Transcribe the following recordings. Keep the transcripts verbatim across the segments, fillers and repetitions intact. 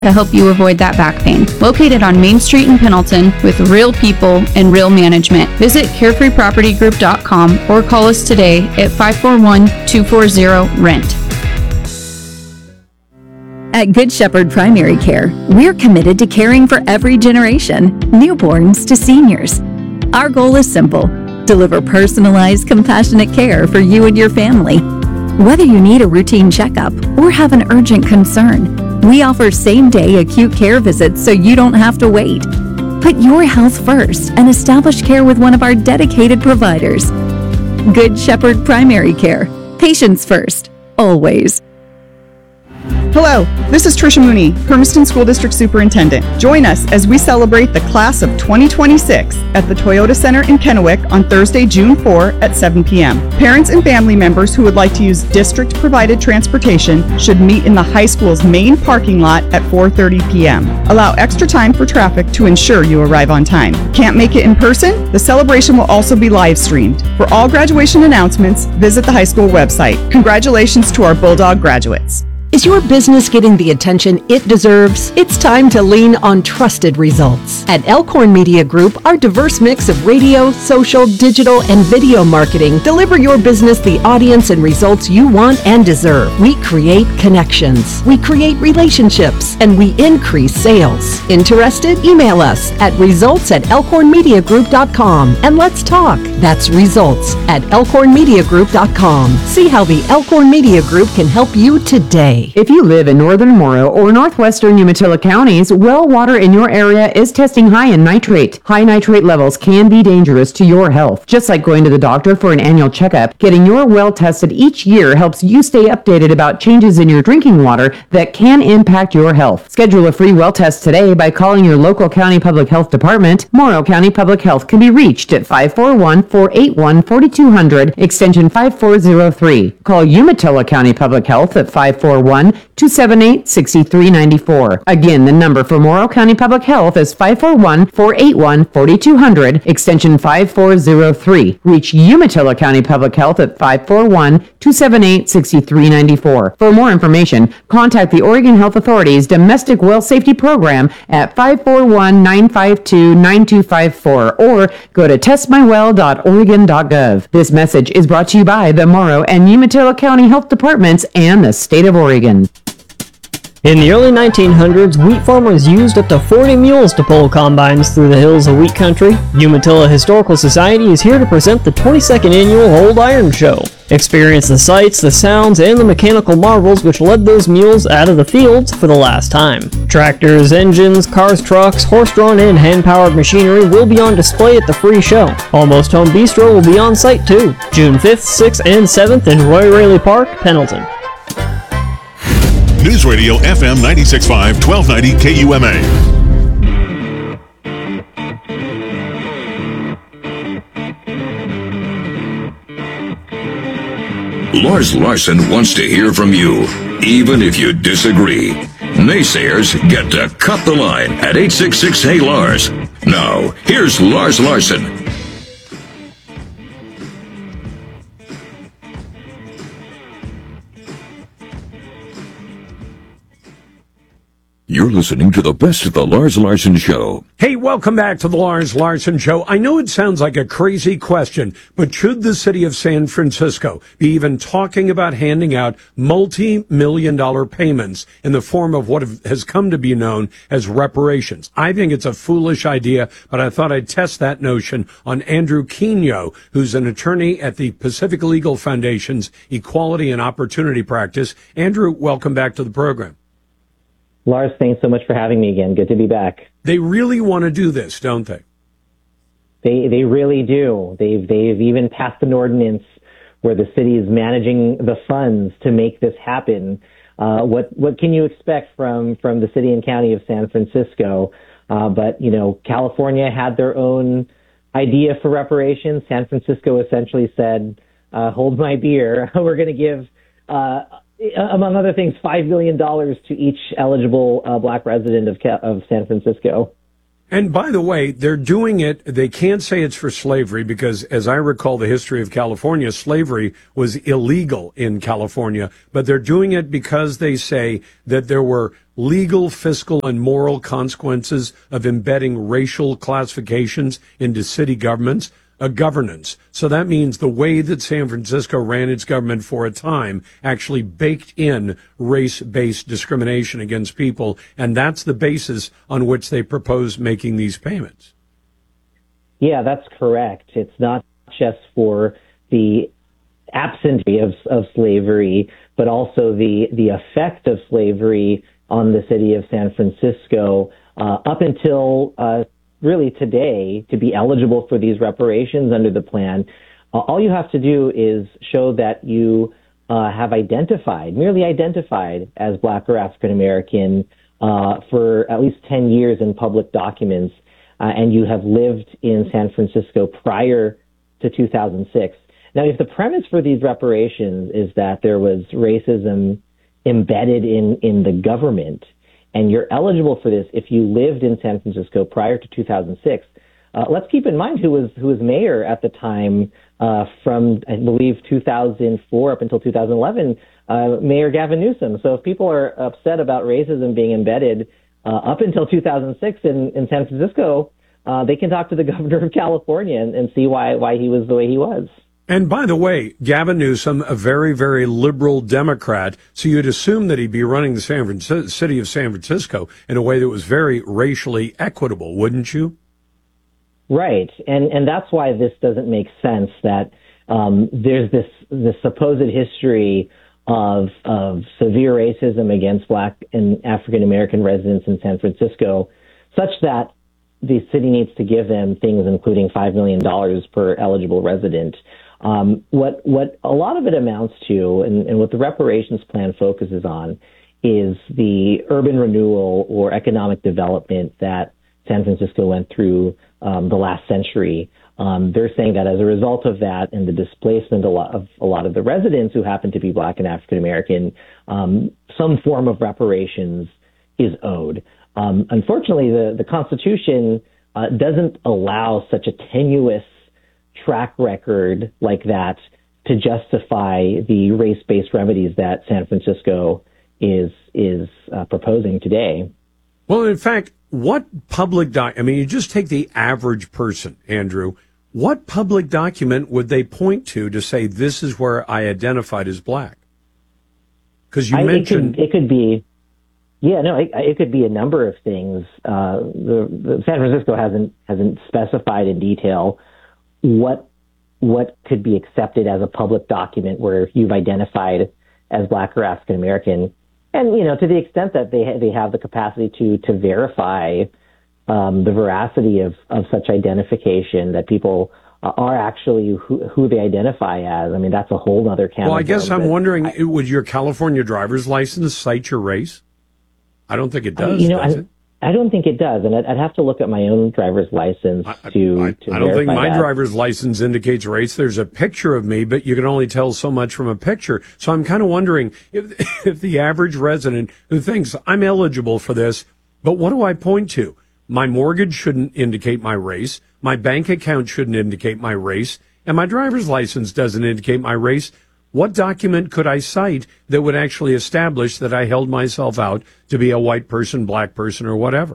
to help you avoid that back pain. Located on Main Street in Pendleton with real people and real management. Visit carefree property group dot com or call us today at five four one, two four zero, R E N T. At Good Shepherd Primary Care, we're committed to caring for every generation, newborns to seniors. Our goal is simple: deliver personalized, compassionate care for you and your family. Whether you need a routine checkup or have an urgent concern, we offer same-day acute care visits so you don't have to wait. Put your health first and establish care with one of our dedicated providers. Good Shepherd Primary Care. Patients first, always. Hello, this is Tricia Mooney, Hermiston School District Superintendent. Join us as we celebrate the class of twenty twenty-six at the Toyota Center in Kennewick on Thursday, June fourth at seven p.m. Parents and family members who would like to use district-provided transportation should meet in the high school's main parking lot at four thirty p.m. Allow extra time for traffic to ensure you arrive on time. Can't make it in person? The celebration will also be live streamed. For all graduation announcements, visit the high school website. Congratulations to our Bulldog graduates. Is your business getting the attention it deserves? It's time to lean on trusted results. At Elkhorn Media Group, our diverse mix of radio, social, digital, and video marketing deliver your business the audience and results you want and deserve. We create connections, we create relationships, and we increase sales. Interested? Email us at results at elkhorn media group dot com and let's talk. That's results at elkhorn media group dot com. See how the Elkhorn Media Group can help you today. If you live in northern Morrow or northwestern Umatilla counties, well water in your area is testing high in nitrate. High nitrate levels can be dangerous to your health. Just like going to the doctor for an annual checkup, getting your well tested each year helps you stay updated about changes in your drinking water that can impact your health. Schedule a free well test today by calling your local county public health department. Morrow County Public Health can be reached at five four one, four eight one, four two zero zero, extension five four zero three. Call Umatilla County Public Health at five four one, two seven eight, six three nine four. Again, the number for Morrow County Public Health is five four one, four eight one, four two zero zero, extension five four zero three. Reach Umatilla County Public Health at five four one, two seven eight, six three nine four. For more information, contact the Oregon Health Authority's Domestic Well Safety Program at five four one, nine five two, nine two five four or go to test my well dot oregon dot gov. This message is brought to you by the Morrow and Umatilla County Health Departments and the State of Oregon. In the early nineteen hundreds, wheat farmers used up to forty mules to pull combines through the hills of wheat country. Umatilla Historical Society is here to present the twenty-second annual Old Iron Show. Experience the sights, the sounds, and the mechanical marvels which led those mules out of the fields for the last time. Tractors, engines, cars, trucks, horse-drawn and hand-powered machinery will be on display at the free show. Almost Home Bistro will be on site too, June fifth, sixth, and seventh in Roy Raley Park, Pendleton. News Radio F M ninety-six point five, twelve ninety K U M A. Lars Larson wants to hear from you, even if you disagree. Naysayers get to cut the line at eight six six, Hey Lars. Now, here's Lars Larson. You're listening to the best of the Lars Larson Show. Hey, welcome back to the Lars Larson Show. I know it sounds like a crazy question, but should the city of San Francisco be even talking about handing out multi-million dollar payments in the form of what has come to be known as reparations? I think it's a foolish idea, but I thought I'd test that notion on Andrew Quino, who's an attorney at the Pacific Legal Foundation's Equality and Opportunity Practice. Andrew, welcome back to the program. Lars, thanks so much for having me again. Good to be back. They really want to do this, don't they? They they really do. They've they've even passed an ordinance where the city is managing the funds to make this happen. Uh, what what can you expect from from the city and county of San Francisco? Uh, but you know, California had their own idea for reparations. San Francisco essentially said, uh, "Hold my beer. We're going to give." Uh, among other things, five million dollars to each eligible uh, black resident of of San Francisco. And by the way, they're doing it, they can't say it's for slavery because, as I recall the history of California, slavery was illegal in California, but they're doing it because they say that there were legal, fiscal, and moral consequences of embedding racial classifications into city governments. A governance. So that means the way that San Francisco ran its government for a time actually baked in race-based discrimination against people, and that's the basis on which they propose making these payments. Yeah, that's correct. It's not just for the absence of, of slavery, but also the, the effect of slavery on the city of San Francisco uh, up until uh, really today. To be eligible for these reparations under the plan, uh, all you have to do is show that you uh, have identified, merely identified as Black or African American uh, for at least ten years in public documents, uh, and you have lived in San Francisco prior to two thousand six. Now, if the premise for these reparations is that there was racism embedded in, in the government, and you're eligible for this if you lived in San Francisco prior to two thousand six. Uh, let's keep in mind who was who was mayor at the time uh, from, I believe, two thousand four up until two thousand eleven, uh, Mayor Gavin Newsom. So if people are upset about racism being embedded uh, up until two thousand six in, in San Francisco, uh, they can talk to the governor of California and, and see why why he was the way he was. And by the way, Gavin Newsom, a very, very liberal Democrat, so you'd assume that he'd be running the San Francisco, city of San Francisco in a way that was very racially equitable, wouldn't you? Right, and and that's why this doesn't make sense. That um, there's this this supposed history of of severe racism against Black and African American residents in San Francisco, such that the city needs to give them things including five million dollars per eligible resident. Um, what what a lot of it amounts to, and, and what the reparations plan focuses on, is the urban renewal or economic development that San Francisco went through um, the last century. Um, they're saying that as a result of that and the displacement a lot of a lot of the residents who happen to be Black and African American, um, some form of reparations is owed. Um, unfortunately, the the Constitution uh, doesn't allow such a tenuous track record like that to justify the race-based remedies that San Francisco is is uh, proposing today. Well, in fact, what public doc? I mean, you just take the average person, Andrew. What public document would they point to to say this is where I identified as Black? Because you I, mentioned it could, it could be, yeah, no, it, it could be a number of things. Uh, the, the San Francisco hasn't hasn't specified in detail what what could be accepted as a public document where you've identified as Black or African American, and you know, to the extent that they ha- they have the capacity to to verify um, the veracity of of such identification, that people uh, are actually who, who they identify as. I mean, that's a whole other can. Well, I guess I'm wondering, I, would your California driver's license cite your race? I don't think it does. I, you know, does I, it? I don't think it does, and I'd, I'd have to look at my own driver's license I, to. I, to I don't think my that. driver's license indicates race. There's a picture of me, but you can only tell so much from a picture. So I'm kind of wondering if, if the average resident who thinks I'm eligible for this, but what do I point to? My mortgage shouldn't indicate my race. My bank account shouldn't indicate my race, and my driver's license doesn't indicate my race. What document could I cite that would actually establish that I held myself out to be a white person, Black person, or whatever?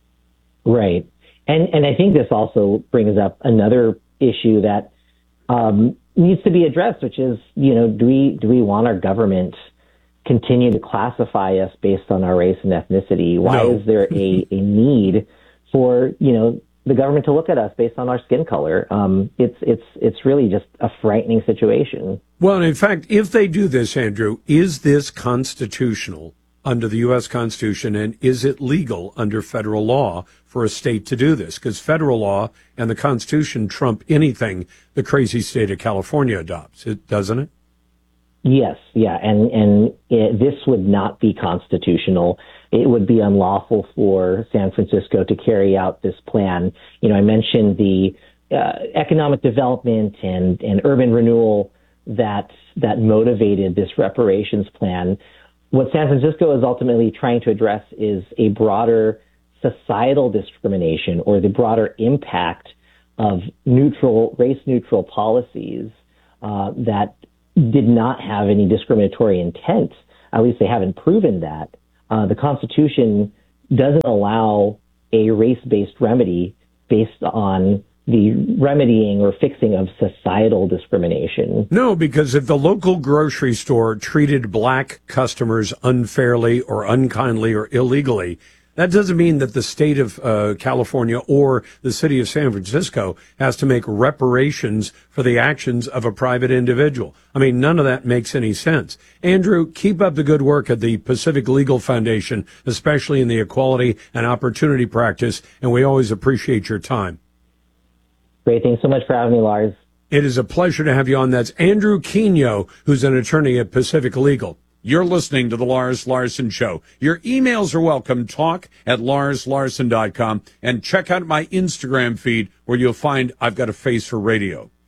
Right. And and I think this also brings up another issue that um, needs to be addressed, which is, you know, do we do we want our government continue to classify us based on our race and ethnicity? Why No. is there a, a need for, you know, the government to look at us based on our skin color? Um, it's it's it's really just a frightening situation. Well, in fact, if they do this, Andrew, is this constitutional under the U S Constitution, and is it legal under federal law for a state to do this? Because federal law and the Constitution trump anything the crazy state of California adopts, it doesn't it? Yes, yeah, and and it, this would not be constitutional. It would be unlawful for San Francisco to carry out this plan. You know, I mentioned the uh, economic development and, and urban renewal that that motivated this reparations plan. What San Francisco is ultimately trying to address is a broader societal discrimination or the broader impact of neutral, race-neutral policies uh, that did not have any discriminatory intent. At least they haven't proven that. Uh, the Constitution doesn't allow a race-based remedy based on the remedying or fixing of societal discrimination. No, because if the local grocery store treated black customers unfairly or unkindly or illegally, that doesn't mean that the state of uh, California or the city of San Francisco has to make reparations for the actions of a private individual. I mean, none of that makes any sense. Andrew, keep up the good work at the Pacific Legal Foundation, especially in the equality and opportunity practice, and we always appreciate your time. Great. Thanks so much for having me, Lars. It is a pleasure to have you on. That's Andrew Quino, who's an attorney at Pacific Legal. You're listening to the Lars Larson Show. Your emails are welcome. Talk at lars larson dot com and check out my Instagram feed where you'll find I've got a face for radio.